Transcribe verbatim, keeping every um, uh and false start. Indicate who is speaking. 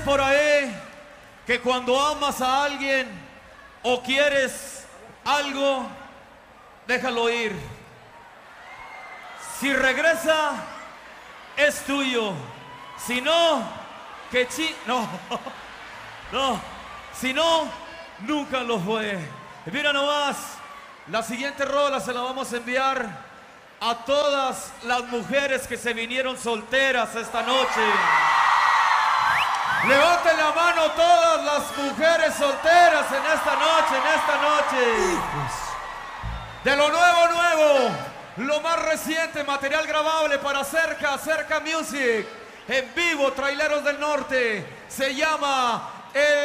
Speaker 1: Dicen por ahí que cuando amas a alguien o quieres algo, déjalo ir. Si regresa, es tuyo. Si no, que chi... No, no. Si no, nunca lo fue. Mira nomás, la siguiente rola se la vamos a enviar a todas las mujeres que se vinieron solteras esta noche. Levanten la mano todas las mujeres solteras en esta noche, en esta noche. De lo nuevo, nuevo, lo más reciente, material grabable para Cerca, Cerca Music. En vivo, Traileros del Norte. Se llama El